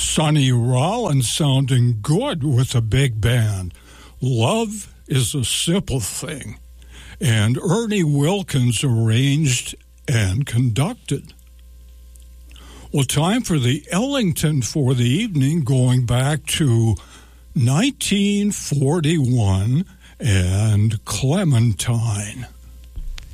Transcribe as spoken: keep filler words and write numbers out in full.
Sonny Rollins sounding good with a big band. Love is a Simple Thing. And Ernie Wilkins arranged and conducted. Well, time for the Ellington for the evening, going back to nineteen forty-one and Clementine.